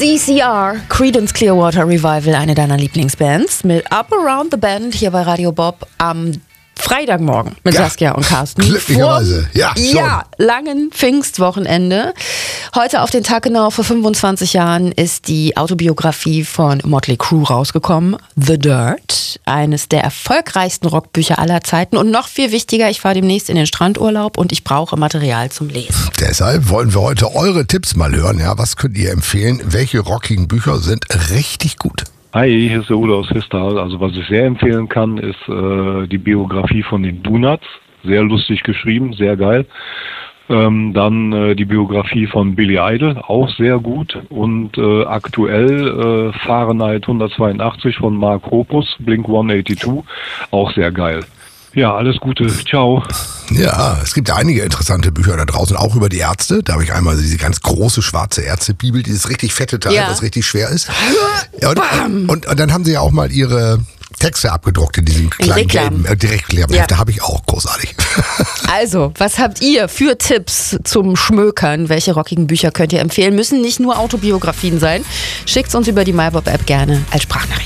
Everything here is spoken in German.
CCR, Creedence Clearwater Revival, eine deiner Lieblingsbands, mit Up Around the Band hier bei Radio Bob am Freitagmorgen mit Saskia und Carsten. Glücklicherweise, ja. Langen Pfingstwochenende. Heute auf den Tag genau vor 25 Jahren ist die Autobiografie von Motley Crue rausgekommen. The Dirt, eines der erfolgreichsten Rockbücher aller Zeiten. Und noch viel wichtiger, ich fahre demnächst in den Strandurlaub und ich brauche Material zum Lesen. Deshalb wollen wir heute eure Tipps mal hören. Ja, was könnt ihr empfehlen? Welche rockigen Bücher sind richtig gut? Hi, hier ist der Udo aus Histal. Also was ich sehr empfehlen kann, ist die Biografie von den Donuts. Sehr lustig geschrieben, sehr geil. Dann die Biografie von Billy Idol, auch sehr gut. Und aktuell Fahrenheit 182 von Mark Hoppus, Blink 182, auch sehr geil. Ja, alles Gute. Ciao. Ja, es gibt einige interessante Bücher da draußen, auch über die Ärzte. Da habe ich einmal diese ganz große schwarze Ärztebibel, dieses richtig fette Teil, was richtig schwer ist. Ja, und dann haben sie ja auch mal ihre Texte abgedruckt in diesem kleinen gelben Direktreklamheft. Da habe ich auch großartig. Also, was habt ihr für Tipps zum Schmökern? Welche rockigen Bücher könnt ihr empfehlen? Müssen nicht nur Autobiografien sein. Schickt's uns über die MyBob-App gerne als Sprachnachricht.